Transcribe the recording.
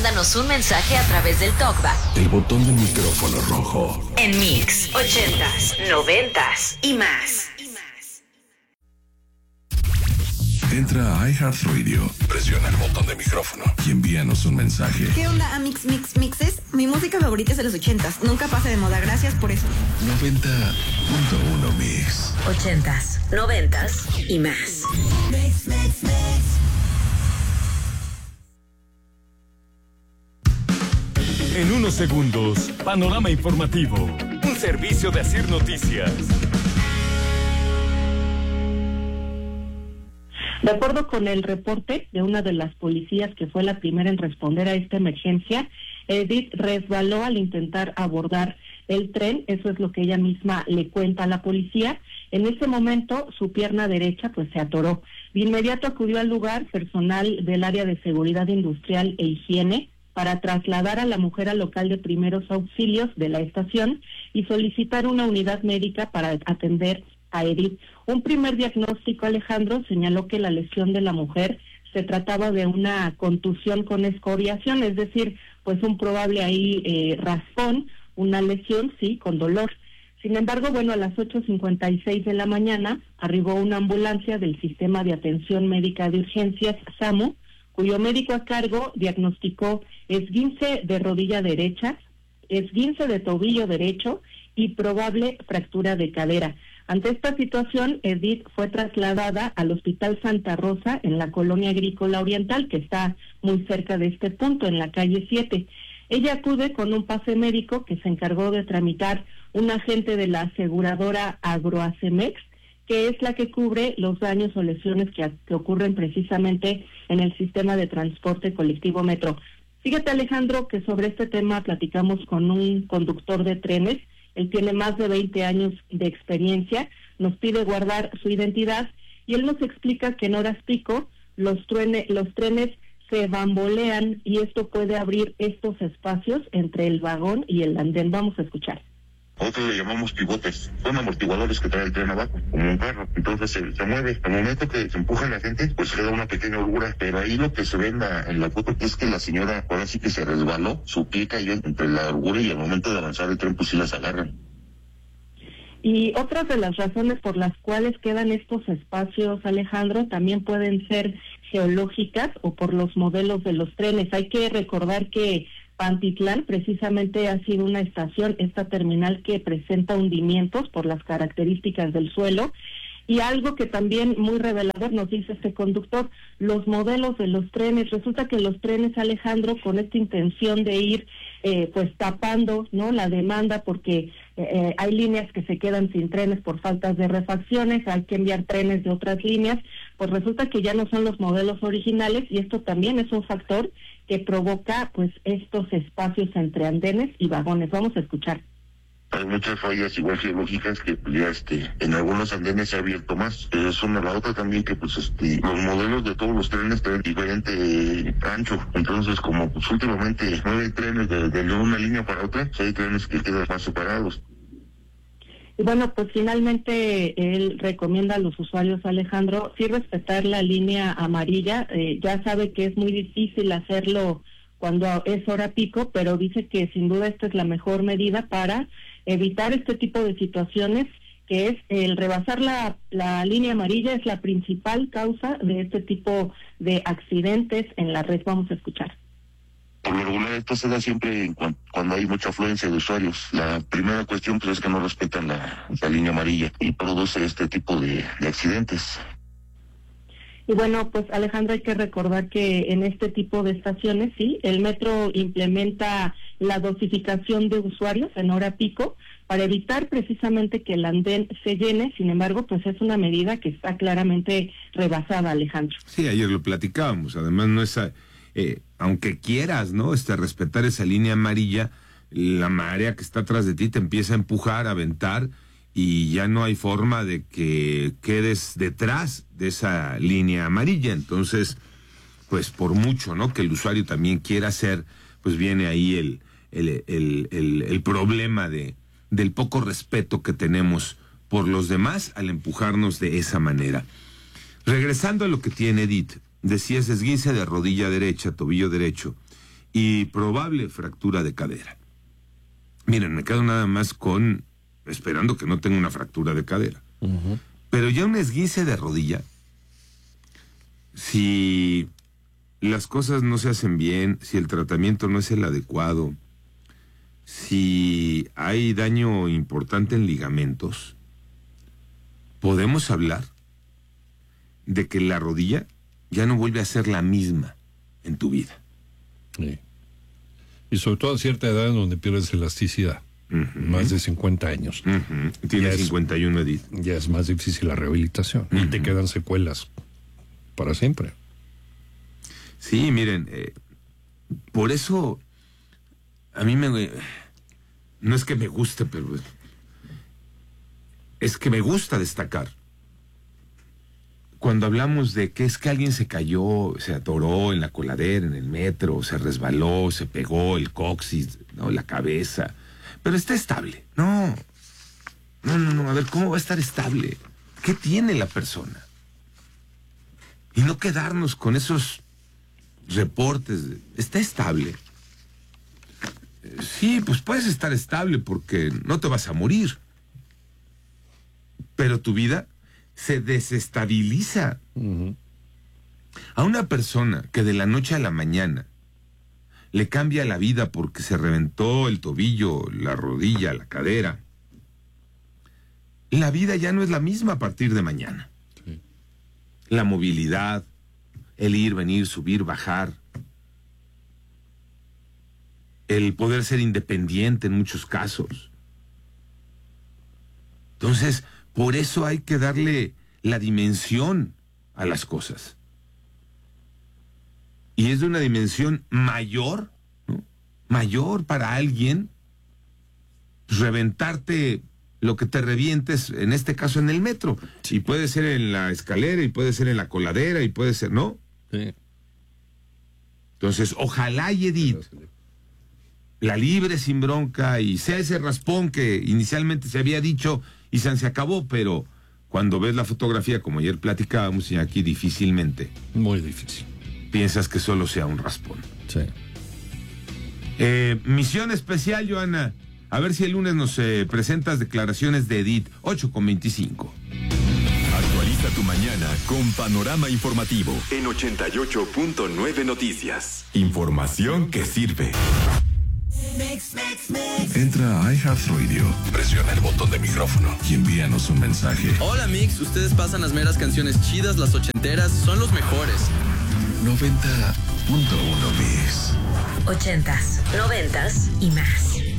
Mándanos un mensaje a través del TalkBack. El botón del micrófono rojo. En Mix 80s, 90s y más. Entra a iHeartRadio, presiona el botón de micrófono y envíanos un mensaje. ¿Qué onda, Mixes? Mi música favorita es de los 80s. Nunca pasa de moda, gracias por eso. 90.1 Mix. 80s, 90s y más. Mix. En unos segundos, panorama informativo. Un servicio de Asir Noticias. De acuerdo con el reporte de una de las policías que fue la primera en responder a esta emergencia, Edith resbaló al intentar abordar el tren. Eso es lo que ella misma le cuenta a la policía. En ese momento su pierna derecha pues se atoró. De inmediato acudió al lugar personal del área de seguridad industrial e higiene para trasladar a la mujer al local de primeros auxilios de la estación y solicitar una unidad médica para atender a Edith. Un primer diagnóstico, Alejandro, señaló que la lesión de la mujer se trataba de una contusión con escoriación, es decir, pues un probable ahí raspón, una lesión, sí, con dolor. Sin embargo, bueno, a las 8:56 de la mañana arribó una ambulancia del Sistema de Atención Médica de Urgencias, SAMU, cuyo médico a cargo diagnosticó esguince de rodilla derecha, esguince de tobillo derecho y probable fractura de cadera. Ante esta situación, Edith fue trasladada al Hospital Santa Rosa en la Colonia Agrícola Oriental, que está muy cerca de este punto, en la calle 7. Ella acude con un pase médico que se encargó de tramitar un agente de la aseguradora Agroacemex, que es la que cubre los daños o lesiones que ocurren precisamente en el sistema de transporte colectivo Metro. Fíjate, Alejandro, que sobre este tema platicamos con un conductor de trenes. Él tiene más de 20 años de experiencia, nos pide guardar su identidad y él nos explica que en horas pico los trenes se bambolean y esto puede abrir estos espacios entre el vagón y el andén. Vamos a escuchar. Nosotros le llamamos pivotes, son amortiguadores que trae el tren abajo, como un carro, entonces se mueve. Al momento que se empuja la gente, pues queda una pequeña holgura, pero ahí lo que se ve en la foto es que la señora ahora sí que se resbaló, su pie cayó entre la holgura y al momento de avanzar el tren pues sí las agarran. Y otras de las razones por las cuales quedan estos espacios, Alejandro, también pueden ser geológicas o por los modelos de los trenes. Hay que recordar que Pantitlán precisamente ha sido una estación, esta terminal que presenta hundimientos por las características del suelo. Y algo que también muy revelador nos dice este conductor, los modelos de los trenes. Resulta que los trenes, Alejandro, con esta intención de ir pues tapando, ¿no?, la demanda, porque hay líneas que se quedan sin trenes por faltas de refacciones, hay que enviar trenes de otras líneas, pues resulta que ya no son los modelos originales y esto también es un factor que provoca pues estos espacios entre andenes y vagones. Vamos a escuchar. Hay muchas fallas igual geológicas que ya en algunos andenes se ha abierto más. Es una, la otra también que pues los modelos de todos los trenes tienen diferente ancho. Entonces como pues últimamente no hay trenes de una línea para otra, pues hay trenes que quedan más separados. Y bueno, pues finalmente él recomienda a los usuarios, Alejandro, sí respetar la línea amarilla. Ya sabe que es muy difícil hacerlo cuando es hora pico, pero dice que sin duda esta es la mejor medida para evitar este tipo de situaciones, que es el rebasar la línea amarilla, es la principal causa de este tipo de accidentes en la red. Vamos a escuchar. Por lo regular esto se da siempre cuando hay mucha afluencia de usuarios. La primera cuestión pues es que no respetan la línea amarilla y produce este tipo de accidentes. Y bueno, pues Alejandro, hay que recordar que en este tipo de estaciones, sí, el metro implementa la dosificación de usuarios en hora pico para evitar precisamente que el andén se llene. Sin embargo, pues es una medida que está claramente rebasada, Alejandro. Sí, ayer lo platicábamos. Además, no es, aunque quieras, ¿no?, respetar esa línea amarilla, la marea que está atrás de ti te empieza a empujar, a aventar, y ya no hay forma de que quedes detrás de esa línea amarilla. Entonces, pues por mucho, ¿no?, que el usuario también quiera hacer, pues viene ahí el problema del poco respeto que tenemos por los demás al empujarnos de esa manera. Regresando a lo que tiene Edith, decías esguince de rodilla derecha, tobillo derecho, y probable fractura de cadera. Miren, me quedo nada más esperando que no tenga una fractura de cadera. Uh-huh. Pero ya un esguince de rodilla, si las cosas no se hacen bien, si el tratamiento no es el adecuado, si hay daño importante en ligamentos, podemos hablar de que la rodilla ya no vuelve a ser la misma en tu vida. Sí. Y sobre todo a cierta edad en donde pierdes elasticidad. Uh-huh. Más de 50 años. Uh-huh. Tiene 51, Edith. Ya es más difícil la rehabilitación. Uh-huh. Y te quedan secuelas para siempre. Sí, miren, por eso a mí no es que me guste, pero es que me gusta destacar. Cuando hablamos de que es que alguien se cayó, se atoró en la coladera, en el metro, se resbaló, se pegó el coxis, ¿no? La cabeza, pero está estable. No, a ver, ¿cómo va a estar estable? ¿Qué tiene la persona? Y no quedarnos con esos reportes. Está estable. Sí, pues puedes estar estable porque no te vas a morir. Pero tu vida se desestabiliza. Uh-huh. A una persona que de la noche a la mañana le cambia la vida porque se reventó el tobillo, la rodilla, la cadera, la vida ya no es la misma a partir de mañana. Sí. La movilidad, el ir, venir, subir, bajar, el poder ser independiente en muchos casos. Entonces, por eso hay que darle la dimensión a las cosas. Y es de una dimensión mayor, ¿no? Mayor para alguien reventarte lo que te revientes, en este caso en el metro. Sí. Y puede ser en la escalera, y puede ser en la coladera, y puede ser, ¿no? Sí. Entonces, ojalá y Edith la libre sin bronca y sea ese raspón que inicialmente se había dicho y se acabó, pero cuando ves la fotografía, como ayer platicábamos, y aquí difícilmente. Muy difícil. Piensas que solo sea un raspón. Sí. Misión especial, Joana. A ver si el lunes nos presentas declaraciones de Edith, 8:25. Actualiza tu mañana con Panorama Informativo en 88.9 Noticias. Información que sirve. Entra a iHeartRadio, presiona el botón de micrófono y envíanos un mensaje. Hola Mix, ustedes pasan las meras canciones chidas, las ochenteras, son los mejores. 90.1 Mix. 80s, 90s y más.